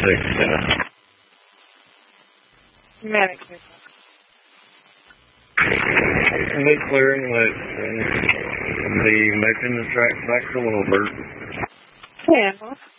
Management. Look clearing, let the making the track back to Wilbur. Yeah.